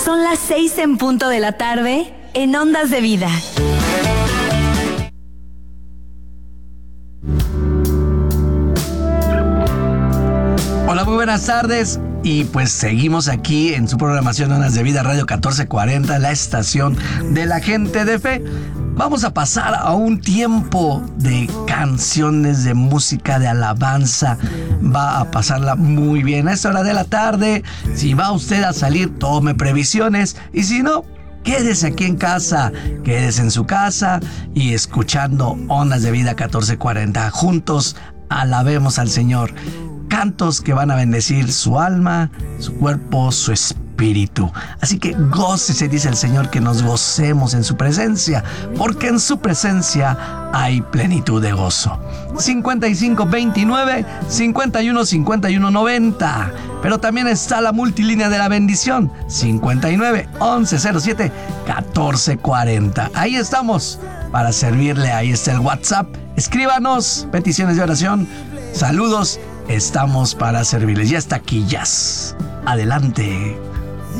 Son las 6 en punto de la tarde en Ondas de Vida. Hola, muy buenas tardes. Y pues seguimos aquí en su programación Ondas de Vida Radio 1440, la estación de la gente de fe. Vamos a pasar a un tiempo de canciones, de música, de alabanza. Va a pasarla muy bien a esta hora de la tarde. Si va usted a salir, tome previsiones. Y si no, quédese aquí en casa, quédese en su casa y escuchando Ondas de Vida 1440. Juntos alabemos al Señor. Cantos que van a bendecir su alma, su cuerpo, su espíritu. Así que gócese, dice el Señor, que nos gocemos en su presencia, porque en su presencia hay plenitud de gozo. 5529 51 51 90. Pero también está la multilínea de la bendición, 59 11 07 14 40. Ahí estamos para servirle. Ahí está el WhatsApp. Escríbanos peticiones de oración, saludos. Estamos para servirles. Ya está aquí, Jazz. Adelante.